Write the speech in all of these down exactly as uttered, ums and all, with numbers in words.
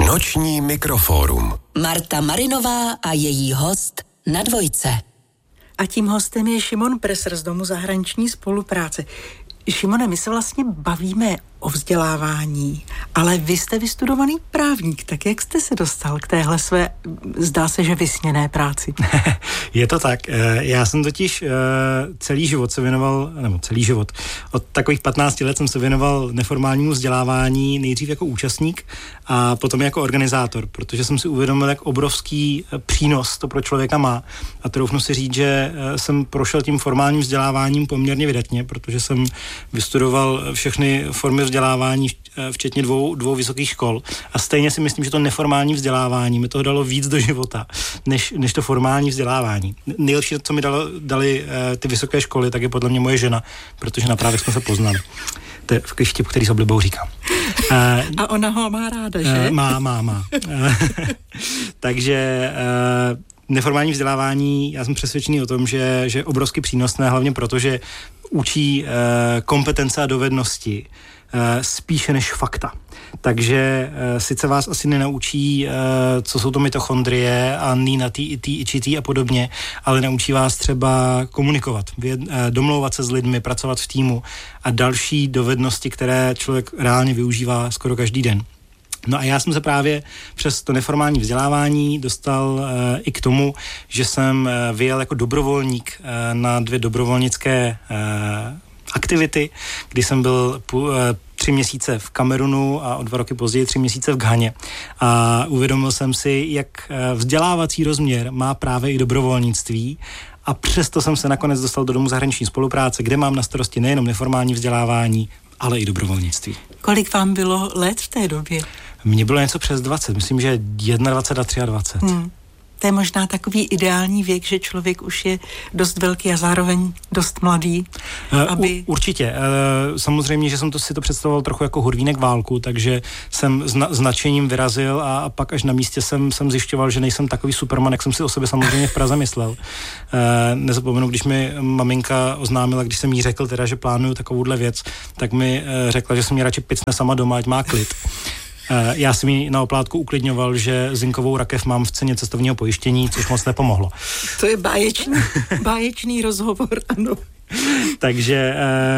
Noční mikrofórum. Marta Marinová a její host na Dvojce. A tím hostem je Šimon Presser z Domu zahraniční spolupráce. Šimone, my se vlastně bavíme o vzdělávání, ale vy jste vystudovaný právník, tak jak jste se dostal k téhle své, zdá se, že vysněné práci? Je to tak. Já jsem totiž celý život se věnoval, nebo celý život, od takových patnácti let jsem se věnoval neformálnímu vzdělávání, nejdřív jako účastník a potom jako organizátor, protože jsem si uvědomil, jak obrovský přínos to pro člověka má. A troufnu si říct, že jsem prošel tím formálním vzděláváním poměrně vydatně, protože jsem vystudoval všechny formy vzdělávání, včetně dvou, dvou vysokých škol. A stejně si myslím, že to neformální vzdělávání mi toho dalo víc do života, než, než to formální vzdělávání. Nejlepší, co mi dalo, dali uh, ty vysoké školy, tak je podle mě moje žena, protože na právech jsme se poznali. To je vtip, který s oblibou říkám. Uh, A ona ho má ráda, že? Uh, má, má, má. Takže uh, neformální vzdělávání, já jsem přesvědčený o tom, že, že je obrovsky přínosné, hlavně proto, že učí uh, kompetence a dovednosti uh, spíše než fakta. Takže uh, sice vás asi nenaučí, uh, co jsou to mitochondrie a nínatý, itý, ičitý a podobně, ale naučí vás třeba komunikovat, věd, uh, domlouvat se s lidmi, pracovat v týmu a další dovednosti, které člověk reálně využívá skoro každý den. No a já jsem se právě přes to neformální vzdělávání dostal uh, i k tomu, že jsem uh, vyjel jako dobrovolník uh, na dvě dobrovolnické uh, aktivity, kdy jsem byl uh, tři měsíce v Kamerunu a o dva roky později tři měsíce v Ghaně. A uvědomil jsem si, jak uh, vzdělávací rozměr má právě i dobrovolnictví. A přesto jsem se nakonec dostal do Domu zahraniční spolupráce, kde mám na starosti nejenom neformální vzdělávání, ale i dobrovolnictví. Kolik vám bylo let v té době? Mně bylo něco přes dvacet, myslím, že dvacet jedna a dvacet tři. Hmm. To je možná takový ideální věk, že člověk už je dost velký a zároveň dost mladý. Aby... U, určitě. Samozřejmě, že jsem to si to představoval trochu jako hurvínek válku, takže jsem s značením vyrazil a, a pak až na místě jsem, jsem zjišťoval, že nejsem takový superman, jak jsem si o sobě samozřejmě v Praze myslel. Nezapomenu, když mi maminka oznámila, když jsem jí řekl teda, že plánuju takovouhle věc, tak mi řekla, že se mě radši picne sama doma, ať má klid. Já jsem jí na oplátku uklidňoval, že zinkovou rakev mám v ceně cestovního pojištění, což moc nepomohlo. To je báječný, báječný rozhovor, ano. Takže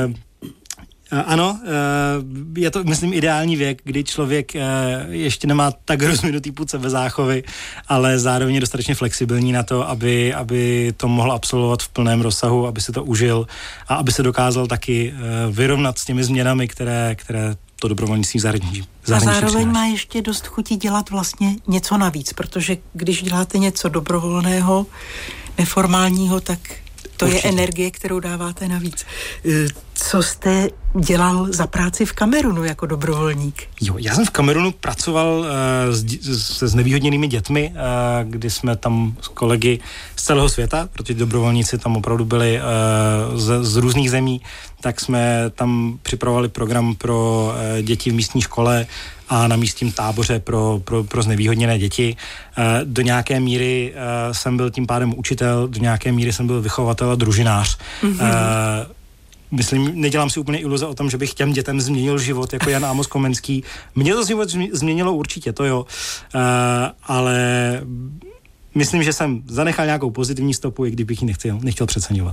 eh, ano, eh, je to, myslím, ideální věk, kdy člověk eh, ještě nemá tak rozvinutý pud sebezáchovy, ale zároveň je dostatečně flexibilní na to, aby, aby to mohl absolvovat v plném rozsahu, aby si to užil a aby se dokázal taky eh, vyrovnat s těmi změnami, které, které to dobrovolnictví zahraničí. A zároveň má ještě dost chutí dělat vlastně něco navíc, protože když děláte něco dobrovolného, neformálního, tak to Určitě. Je energie, kterou dáváte navíc. Co jste dělal za práci v Kamerunu jako dobrovolník? Jo, já jsem v Kamerunu pracoval uh, s, se znevýhodněnými dětmi, uh, kdy jsme tam s kolegy z celého světa, protože dobrovolníci tam opravdu byli uh, z, z různých zemí, tak jsme tam připravovali program pro uh, děti v místní škole a na místním táboře pro, pro, pro znevýhodněné děti. Uh, do nějaké míry uh, jsem byl tím pádem učitel, do nějaké míry jsem byl vychovatel a družinář. Mm-hmm. Uh, Myslím, nedělám si úplně iluze o tom, že bych těm dětem změnil život jako Jan Amos Komenský. Mě to život změnilo určitě, to jo. Uh, ale myslím, že jsem zanechal nějakou pozitivní stopu, i kdybych ji nechtěl, nechtěl přeceňovat.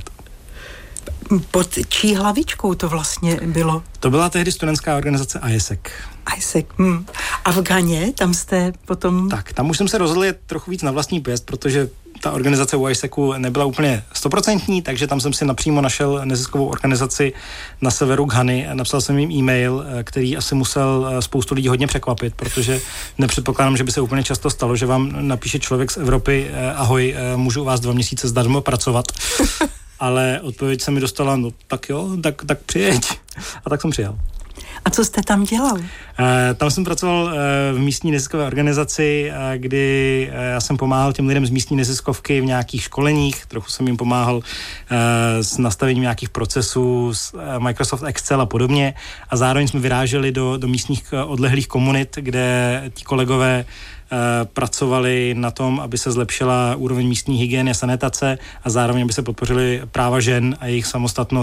Pod čí hlavičkou to vlastně bylo? To byla tehdy studentská organizace I S E C. I S E C. Hmm. A v Ghaně, tam jste potom... Tak, tam už jsem se rozhodl jet trochu víc na vlastní pěst, protože ta organizace u I S E C U nebyla úplně stoprocentní, takže tam jsem si napřímo našel neziskovou organizaci na severu Ghany, napsal jsem jim e-mail, který asi musel spoustu lidí hodně překvapit, protože nepředpokládám, že by se úplně často stalo, že vám napíše člověk z Evropy: ahoj, můžu u vás dva měsíce zdarma pracovat. Ale odpověď se mi dostala: no tak jo, tak, tak přijeď. A tak jsem přijel. A co jste tam dělal? E, tam jsem pracoval e, v místní neziskové organizaci, e, kdy e, já jsem pomáhal těm lidem z místní neziskovky v nějakých školeních, trochu jsem jim pomáhal e, s nastavením nějakých procesů, s e, Microsoft Excel a podobně, a zároveň jsme vyráželi do, do místních e, odlehlých komunit, kde ti kolegové pracovali na tom, aby se zlepšila úroveň místní hygieny a sanitace a zároveň aby se podpořili práva žen a jejich samostatnost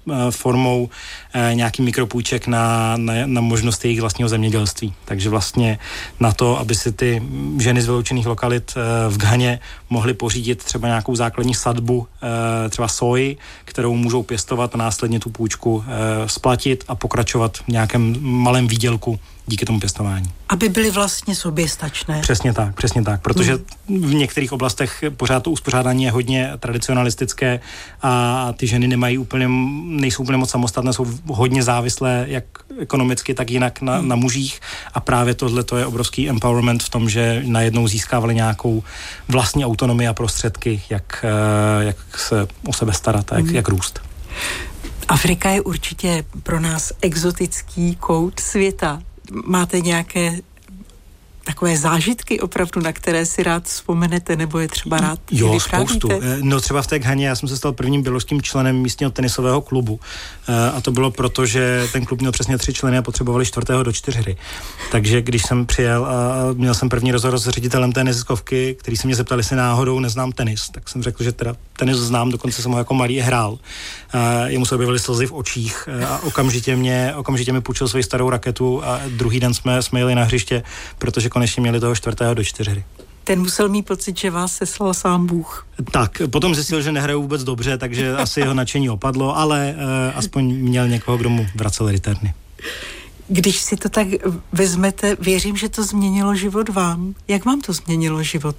formou nějaký mikropůjček na, na, na možnost jejich vlastního zemědělství. Takže vlastně na to, aby si ty ženy z vyloučených lokalit v Ghaně mohly pořídit třeba nějakou základní sadbu, třeba soji, kterou můžou pěstovat a následně tu půjčku splatit a pokračovat v nějakém malém výdělku díky tomu pěstování. Aby byly vlastně soběstačné. Přesně tak, přesně tak, protože hmm. v některých oblastech pořád to uspořádání je hodně tradicionalistické a ty ženy nemají úplně, nejsou úplně moc samostatné, jsou hodně závislé jak ekonomicky, tak jinak na, hmm. na mužích a právě tohle to je obrovský empowerment v tom, že najednou získávali nějakou vlastní autonomii a prostředky, jak, jak se o sebe starat a jak, hmm. jak růst. Afrika je určitě pro nás exotický kout světa. Máte nějaké takové zážitky opravdu, na které si rád vzpomenete, nebo je třeba rád Jo, spoustu. No třeba v té Ghaně já jsem se stal prvním běloruským členem místního tenisového klubu a to bylo proto, že ten klub měl přesně tři členy a potřebovali čtvrtého do čtyřhry. Takže když jsem přijel a měl jsem první rozhovor s ředitelem té neziskovky, který se mě zeptal, jestli náhodou neznám tenis, tak jsem řekl, že teda tenis znám, dokonce jsem ho jako malý hrál. Jemu se objevily slzy v očích a okamžitě mě, okamžitě mi půjčil svoji starou raketu a druhý den jsme, jsme jeli na hřiště, protože konečně měli toho čtvrtého do čtyřhry. Ten musel mít pocit, že vás seslal sám Bůh. Tak, potom zjistil, že nehraju vůbec dobře, takže asi jeho nadšení opadlo, ale uh, aspoň měl někoho, kdo mu vracel returny. Když si to tak vezmete, věřím, že to změnilo život vám. Jak vám to změnilo život?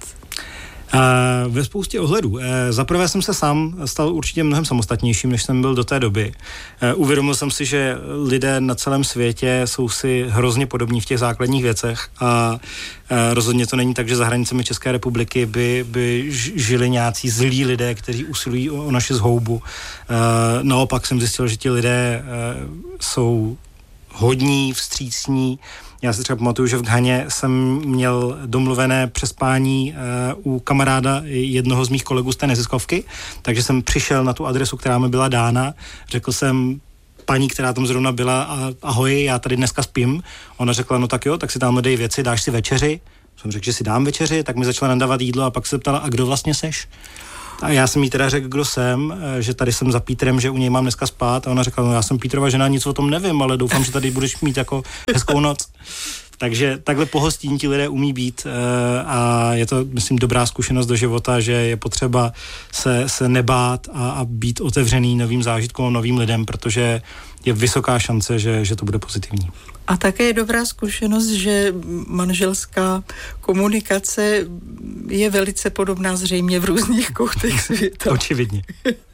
Uh, ve spoustě ohledů. Uh, zaprvé jsem se sám stal určitě mnohem samostatnějším, než jsem byl do té doby. Uh, uvědomil jsem si, že lidé na celém světě jsou si hrozně podobní v těch základních věcech a uh, rozhodně to není tak, že za hranicemi České republiky by, by žili nějací zlí lidé, kteří usilují o, o naši zhoubu. Uh, naopak jsem zjistil, že ti lidé uh, jsou hodní, vstřícní. Já si třeba pamatuju, že v Ghaně jsem měl domluvené přespání uh, u kamaráda jednoho z mých kolegů z té neziskovky, takže jsem přišel na tu adresu, která mi byla dána, řekl jsem paní, která tam zrovna byla, a, ahoj, já tady dneska spím. Ona řekla, no tak jo, tak si tam dej věci, dáš si večeři. Jsem řekl, že si dám večeři, tak mi začala nadávat jídlo a pak se ptala, a kdo vlastně seš? A já jsem jí teda řekl, kdo jsem, že tady jsem za Pítrem, že u něj mám dneska spát a ona řekla, no já jsem Pítrova žena, nic o tom nevím, ale doufám, že tady budeš mít jako hezkou noc. Takže takhle pohostinní ti lidé umí být a je to, myslím, dobrá zkušenost do života, že je potřeba se, se nebát a, a být otevřený novým zážitkům, novým lidem, protože je vysoká šance, že, že to bude pozitivní. A také je dobrá zkušenost, že manželská komunikace je velice podobná zřejmě v různých koutech světa. Očividně.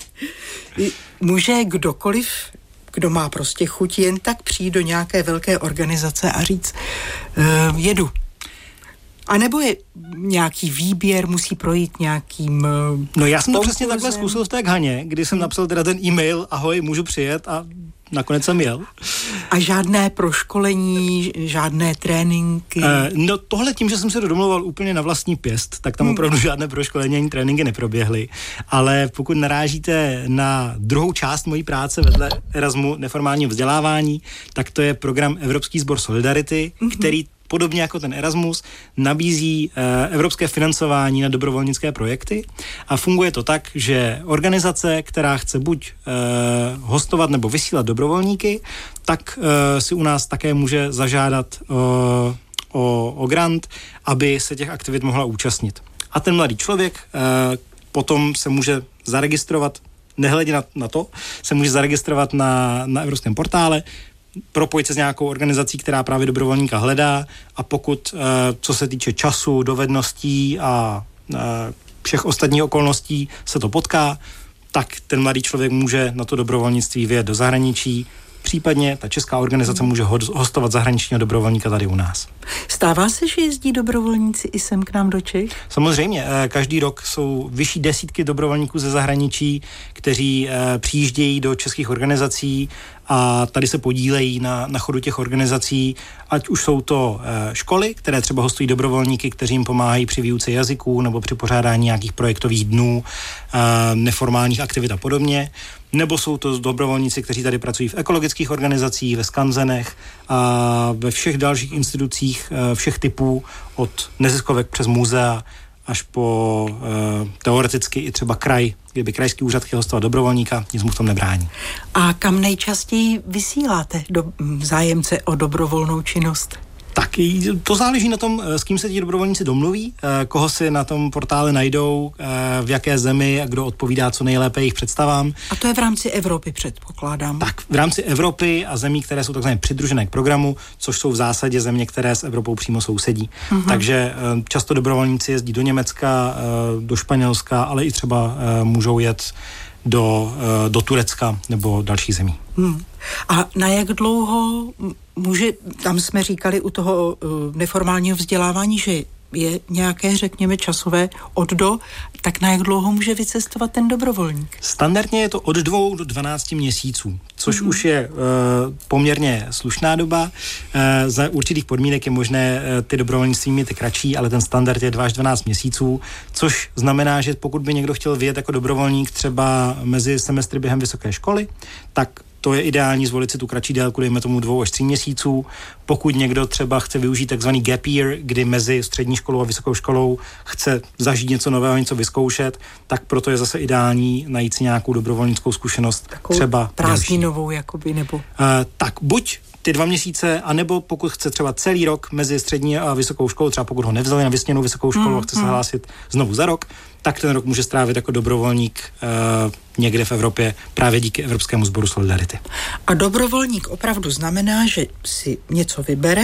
Může kdokoliv, kdo má prostě chuť, jen tak přijít do nějaké velké organizace a říct, uh, jedu. A nebo je nějaký výběr, musí projít nějakým uh, No já jsem to přesně takhle zkusil v té Ghaně, kdy jsem napsal teda ten e-mail, ahoj, můžu přijet, a nakonec jsem jel. A žádné proškolení, žádné tréninky? E, no tohle tím, že jsem se domluval úplně na vlastní pěst, tak tam opravdu žádné proškolení ani tréninky neproběhly. Ale pokud narážíte na druhou část mojí práce vedle Erasmu neformálního vzdělávání, tak to je program Evropský sbor Solidarity, mm-hmm. který podobně jako ten Erasmus nabízí e, evropské financování na dobrovolnické projekty a funguje to tak, že organizace, která chce buď e, hostovat nebo vysílat dobrovolníky, tak e, si u nás také může zažádat e, o, o grant, aby se těch aktivit mohla účastnit. A ten mladý člověk e, potom se může zaregistrovat, nehledě na, na to, se může zaregistrovat na, na evropském portále, propojit se s nějakou organizací, která právě dobrovolníka hledá, a pokud, co se týče času, dovedností a všech ostatních okolností se to potká, tak ten mladý člověk může na to dobrovolnictví vyjet do zahraničí, případně ta česká organizace může hostovat zahraničního dobrovolníka tady u nás. Stává se, že jezdí dobrovolníci i sem k nám do Čech? Samozřejmě. Každý rok jsou vyšší desítky dobrovolníků ze zahraničí, kteří přijíždějí do českých organizací a tady se podílejí na, na chodu těch organizací, ať už jsou to školy, které třeba hostují dobrovolníky, kteří jim pomáhají při výuce jazyků nebo při pořádání nějakých projektových dnů, neformálních aktivit a podobně, nebo jsou to dobrovolníci, kteří tady pracují v ekologických organizacích, ve skanzenech a ve všech dalších institucích všech typů, od neziskovek přes muzea až po uh, teoreticky i třeba kraj, kdyby krajský úřad chtěl hostovat dobrovolníka, nic mu v tom nebrání. A kam nejčastěji vysíláte do, zájemce o dobrovolnou činnost? Tak to záleží na tom, s kým se ti dobrovolníci domluví, koho si na tom portále najdou, v jaké zemi a kdo odpovídá co nejlépe jejich představám. A to je v rámci Evropy, předpokládám. Tak, v rámci Evropy a zemí, které jsou takzvaně přidružené k programu, což jsou v zásadě země, které s Evropou přímo sousedí. Uh-huh. Takže často dobrovolníci jezdí do Německa, do Španělska, ale i třeba můžou jet do, do Turecka nebo dalších zemí. Hmm. A na jak dlouho může, tam jsme říkali u toho uh, neformálního vzdělávání, že je nějaké, řekněme, časové od do, tak na jak dlouho může vycestovat ten dobrovolník? Standardně je to od dvou do dvanácti měsíců, což mm. už je uh, poměrně slušná doba. Uh, za určitých podmínek je možné uh, ty dobrovolnictví mít kratší, ale ten standard je dva až dvanáct měsíců, což znamená, že pokud by někdo chtěl vyjet jako dobrovolník třeba mezi semestry během vysoké školy, tak to je ideální zvolit si tu kratší délku, dejme tomu dvou až tří měsíců. Pokud někdo třeba chce využít takzvaný gap year, kdy mezi střední školou a vysokou školou chce zažít něco nového, něco vyzkoušet, tak proto je zase ideální najít si nějakou dobrovolnickou zkušenost. Takovou třeba prázdninovou, jakoby, nebo... Uh, tak buď ty dva měsíce, anebo pokud chce třeba celý rok mezi střední a vysokou školou, třeba pokud ho nevzali na vysněnou vysokou školu mm, a chce se hlásit znovu za rok, tak ten rok může strávit jako dobrovolník uh, někde v Evropě právě díky Evropskému sboru Solidarity. A dobrovolník opravdu znamená, že si něco vybere,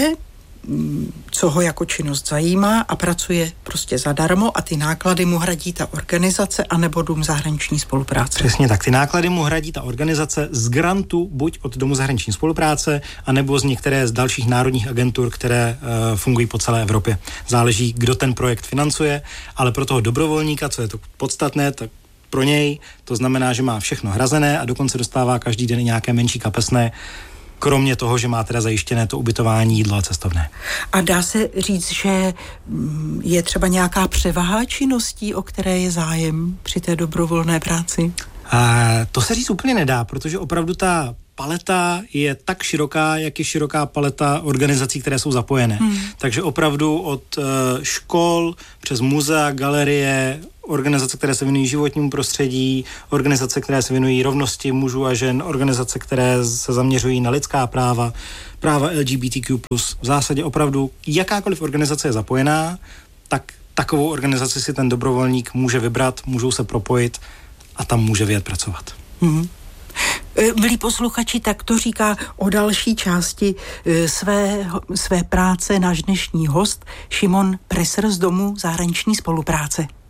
co ho jako činnost zajímá a pracuje prostě zadarmo a ty náklady mu hradí ta organizace anebo Dům zahraniční spolupráce. Přesně tak, ty náklady mu hradí ta organizace z grantu buď od Domu zahraniční spolupráce anebo z některé z dalších národních agentur, které uh, fungují po celé Evropě. Záleží, kdo ten projekt financuje, ale pro toho dobrovolníka, co je to podstatné, tak pro něj to znamená, že má všechno hrazené a dokonce dostává každý den nějaké menší kapesné, kromě toho, že má teda zajištěné to ubytování, jídlo a cestovné. A dá se říct, že je třeba nějaká převaha činností, o které je zájem při té dobrovolné práci? A to se říct úplně nedá, protože opravdu ta paleta je tak široká, jak je široká paleta organizací, které jsou zapojené. Hmm. Takže opravdu od uh, škol přes muzea, galerie, organizace, které se věnují životnímu prostředí, organizace, které se věnují rovnosti mužů a žen, organizace, které se zaměřují na lidská práva, práva L G B T Q plus. V zásadě opravdu jakákoliv organizace je zapojená, tak takovou organizaci si ten dobrovolník může vybrat, můžou se propojit a tam může vyjet pracovat. Hmm. Milí posluchači, tak to říká o další části své, své práce náš dnešní host Šimon Presser z Domu zahraniční spolupráce.